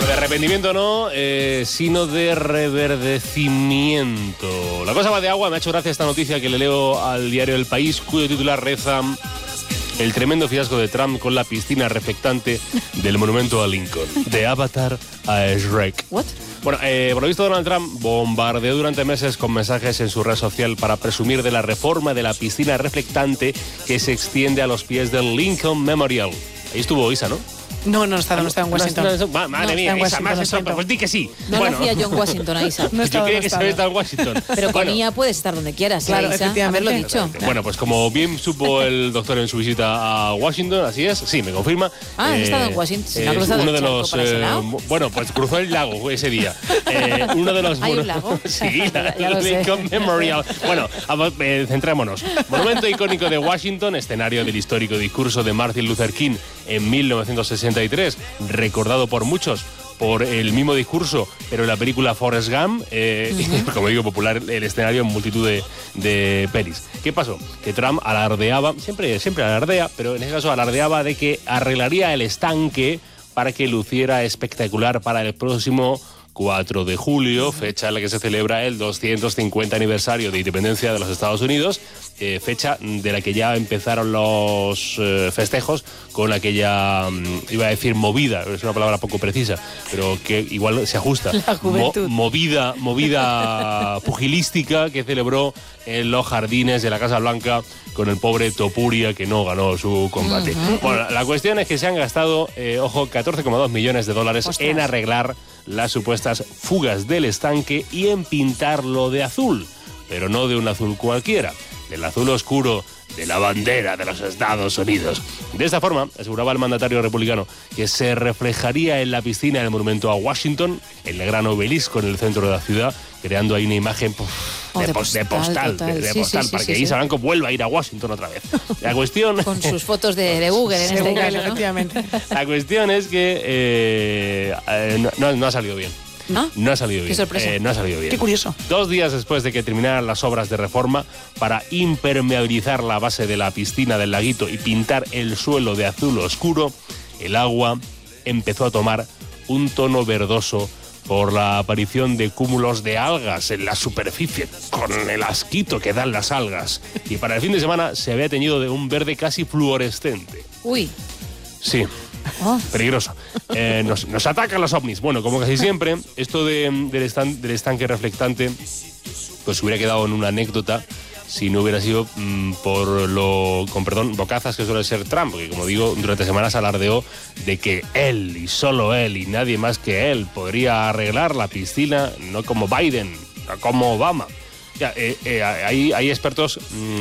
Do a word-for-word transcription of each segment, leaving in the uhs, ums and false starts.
Bueno, de arrepentimiento no, eh, sino de reverdecimiento. La cosa va de agua. Me ha hecho gracia esta noticia que le leo al diario El País, cuyo titular reza: el tremendo fiasco de Trump con la piscina reflectante del monumento a Lincoln. De Avatar a Shrek. ¿What? Bueno, eh, por lo visto Donald Trump bombardeó durante meses con mensajes en su red social para presumir de la reforma de la piscina reflectante que se extiende a los pies del Lincoln Memorial. Ahí estuvo Isa, ¿no? No, no estaba, no estaba en Washington. No, no, no, madre no, mía, Isa, Isa, más eso, pues di que sí. No bueno. lo hacía yo en Washington, a Isa. No estaba, yo creía no que se estaba. había estado en Washington. Pero con bueno, ella puedes estar donde quieras, claro, ¿eh, Isa? efectivamente. Haberlo dicho. bueno, pues como bien supo el doctor en su visita a Washington, así es, sí, me confirma. Ah, has eh, estado en Washington, si no ha es cruzado uno el de charco los, para ese eh, lado. bueno, pues cruzó el lago ese día. Eh, uno de los ¿Hay un lago? Sí, la, Ya lo sé. Lincoln Memorial. Bueno, vamos, eh, centrémonos. Monumento icónico de Washington, escenario del histórico discurso de Martin Luther King en mil novecientos sesenta y tres, recordado por muchos por el mismo discurso, pero en la película Forrest Gump, eh, uh-huh. como digo, popular el escenario en multitud de, de pelis. ¿Qué pasó? Que Trump alardeaba, siempre, siempre alardea, pero en este caso alardeaba de que arreglaría el estanque para que luciera espectacular para el próximo cuatro de julio, fecha en la que se celebra el doscientos cincuenta aniversario de independencia de los Estados Unidos, eh, fecha de la que ya empezaron los eh, festejos con aquella, iba a decir movida, es una palabra poco precisa, pero que igual se ajusta. La juventud. Mo- movida, movida pugilística que celebró en los jardines de la Casa Blanca con el pobre Topuria, que no ganó su combate. Uh-huh. Bueno, la cuestión es que se han gastado, eh, ojo, catorce coma dos millones de dólares Ostras. en arreglar las supuestas fugas del estanque y en pintarlo de azul, pero no de un azul cualquiera, del azul oscuro de la bandera de los Estados Unidos. De esta forma, aseguraba el mandatario republicano que se reflejaría en la piscina del monumento a Washington, el gran obelisco en el centro de la ciudad, creando ahí una imagen puf, Oh, de, de pos- de postal, postal, total. de, de Sí, postal sí, para sí, que sí, Isa sí. Blanco vuelva a ir a Washington otra vez. La cuestión... Con sus fotos de, de Google, en De este Google, caso, ¿no? efectivamente. La cuestión es que eh, eh, no, no ha salido bien. ¿No? No ha salido Qué bien. sorpresa. Eh, no ha salido bien. Qué curioso. Dos días después de que terminaran las obras de reforma para impermeabilizar la base de la piscina del laguito y pintar el suelo de azul oscuro, el agua empezó a tomar un tono verdoso por la aparición de cúmulos de algas en la superficie, con el asquito que dan las algas. Y para el fin de semana se había teñido de un verde casi fluorescente. Uy. Sí. Oh. Peligroso. Eh, nos, nos atacan los ovnis. Bueno, como casi siempre, esto de, del, estan, del estanque reflectante pues hubiera quedado en una anécdota si no hubiera sido mmm, por lo, con perdón, bocazas que suele ser Trump, porque como digo, durante semanas alardeó de que él y solo él y nadie más que él podría arreglar la piscina, no como Biden, no como Obama. Ya, eh, eh, hay, hay expertos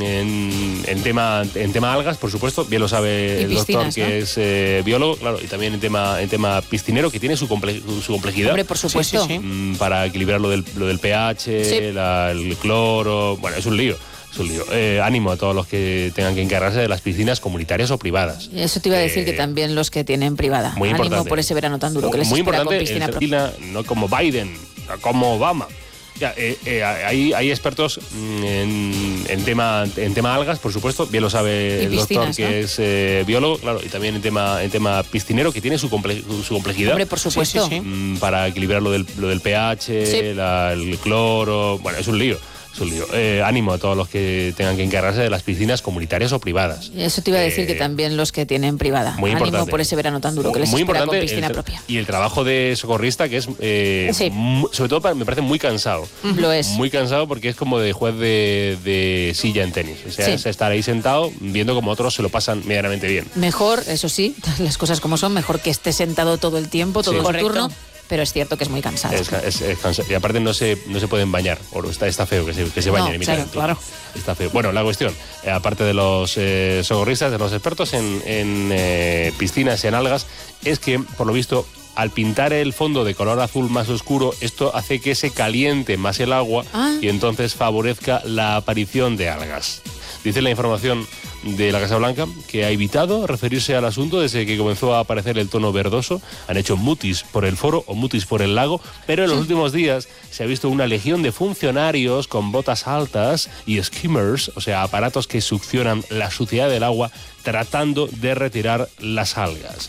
en, en, tema, en tema algas, por supuesto, bien lo sabe Y el doctor, piscinas, que ¿no? es eh, biólogo, claro, y también en tema, en tema piscinero, que tiene su, comple su complejidad. Hombre, por supuesto. Sí, sí, sí. Mm, para equilibrar lo del, lo del pH, Sí. la, el cloro, bueno, es un lío. Es un lío. Eh, ánimo a todos los que tengan que encargarse de las piscinas comunitarias o privadas. Eso te iba a decir Eh, que también los que tienen privada. Muy Ánimo importante. por ese verano tan duro que les Muy espera importante, con piscina en propia. piscina, no como Biden, no como Obama. Ya, eh, eh, hay, hay expertos mm, en, en, tema, en tema algas, por supuesto, bien lo sabe Y el doctor, piscinas, que ¿no? es eh, biólogo, claro, y también en tema, en tema piscinero, que tiene su, comple su complejidad. Hombre, por supuesto. Sí, sí, sí. Mm, para equilibrar lo del, lo del pH, Sí. la, el cloro, bueno, es un lío. Es un lío. Eh, ánimo a todos los que tengan que encargarse de las piscinas comunitarias o privadas. Eso te iba a decir Eh, que también los que tienen privada. Muy Ánimo importante. por ese verano tan duro que les Muy espera con importante, piscina el tra- propia. Y el trabajo de socorrista, que es, eh, Sí. mu- sobre todo pa- me parece muy cansado. Lo es. Muy cansado porque es como de juez de, de silla en tenis. O sea, Sí. es estar ahí sentado viendo como otros se lo pasan medianamente bien. Mejor, eso sí, las cosas como son, mejor que esté sentado todo el tiempo, todo Sí. el Correcto. turno, pero es cierto que es muy cansado. Es, es- es cansado. Y aparte no se, no se pueden bañar. O está, está feo que se, que se No, bañen en mitad claro, del turno. claro. Está feo. Bueno, la cuestión, eh, aparte de los eh, socorristas, de los expertos en, en eh, piscinas, en algas, es que, por lo visto, al pintar el fondo de color azul más oscuro, esto hace que se caliente más el agua Ah. y entonces favorezca la aparición de algas. Dice la información de la Casa Blanca que ha evitado referirse al asunto desde que comenzó a aparecer el tono verdoso. Han hecho mutis por el foro o mutis por el lago, pero en los últimos días se ha visto una legión de funcionarios con botas altas y skimmers, o sea, aparatos que succionan la suciedad del agua, tratando de retirar las algas.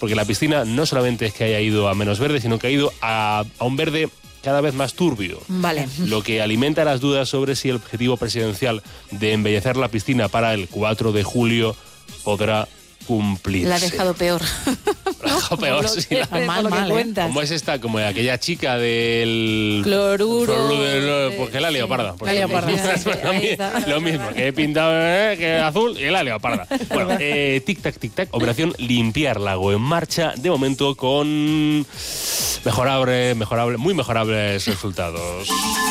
porque la piscina no solamente es que haya ido a menos verde, sino que ha ido a, a un verde cada vez más turbio. Vale. Lo que alimenta las dudas sobre si el objetivo presidencial de embellecer la piscina para el cuatro de julio podrá cumplirse. La ha dejado peor. La ha dejado peor, sí. La... Mal, mal, ¿eh? Como es esta, como aquella chica del... Cloruro. Cloruro de... Porque la leoparda. La leoparda. Lo mismo, que he pintado eh, que azul y la leoparda. Bueno, eh, tic-tac, tic-tac, operación limpiar lago en marcha, de momento con mejorable, mejorable, muy mejorables resultados.